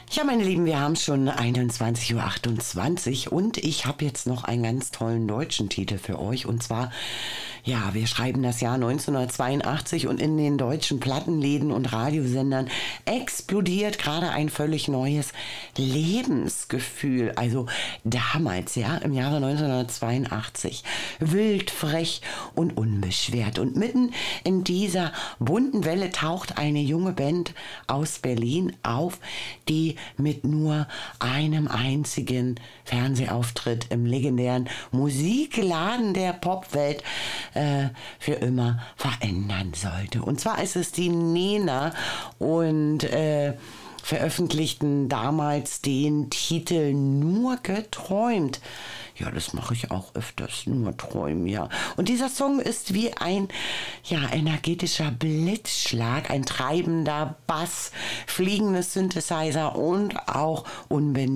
Ja, meine Lieben, wir haben schon 21:28 Uhr und ich habe jetzt noch einen ganz tollen deutschen Titel für euch. Und zwar, ja, wir schreiben das Jahr 1982 und in den deutschen Plattenläden und Radiosendern explodiert gerade ein völlig neues Lebensgefühl. Also damals, ja, im Jahre 1982. Wild, frech und unbeschwert. Und mitten in dieser bunten Welle taucht eine junge Band aus Berlin auf, die mit nur einem einzigen Fernsehauftritt im legendären Musikladen der Popwelt für immer verändern sollte. Und zwar ist es die Nena und veröffentlichten damals den Titel Nur geträumt. Ja, das mache ich auch öfters, nur träumen, ja. Und dieser Song ist wie ein, ja, energetischer Blitzschlag, ein treibender Bass, fliegende Synthesizer und auch unbändige